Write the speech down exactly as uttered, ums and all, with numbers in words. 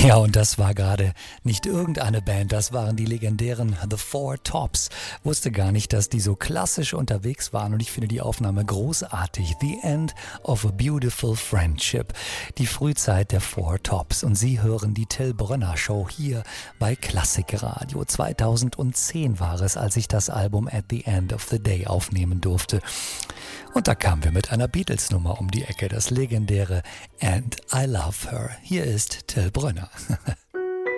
Ja, und das war gerade nicht irgendeine Band, das waren die legendären The Four Tops. Wusste gar nicht, dass die so klassisch unterwegs waren und ich finde die Aufnahme großartig. The End of a Beautiful Friendship, die Frühzeit der Four Tops. Und Sie hören die Till Brönner Show hier bei Klassikradio. zweitausendzehn war es, als ich das Album At the End of the Day aufnehmen durfte. Und da kamen wir mit einer Beatles-Nummer um die Ecke, das legendäre And I Love Her. Hier ist Till Brönner.